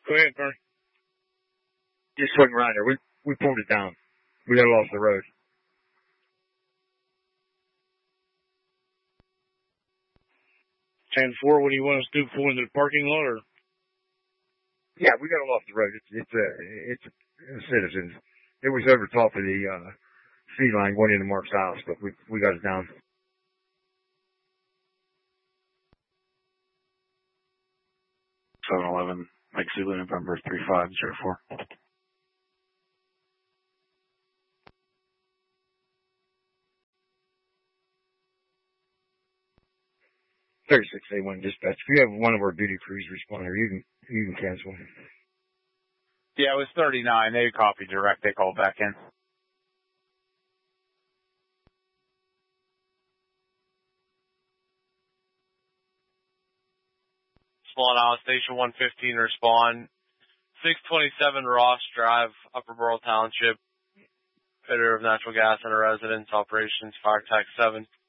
Go ahead, Bernie. Just swing right there. We pulled it down. We got off the road. 10-4, what do you want us to do? Pull into the parking lot, or? Yeah, we got off the road. It's citizens. It was over top of the sea line going into Mark's house, but we got it down. (711) Mike Zulu, November 3504. 36A1 dispatch. If you have one of our duty crews respond here, you can cancel. Yeah, it was 39. They copied direct. They called back in. Swan Island Station 115 respond. 627 Ross Drive, Upper Borough Township. Fitter of natural gas and a residence. Operations Fire Tax 7.